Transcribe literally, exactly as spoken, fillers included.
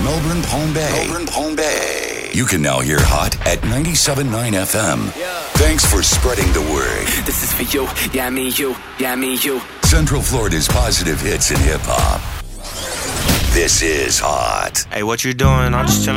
Melbourne, Palm Bay. Melbourne, Palm Bay. You can now hear Hot at ninety-seven point nine F M. Yeah. Thanks for spreading the word. This is for you, yeah, me, you, yeah, me, you. Central Florida's positive hits in hip-hop. This is Hot. Hey, what you doing? I'm just chilling.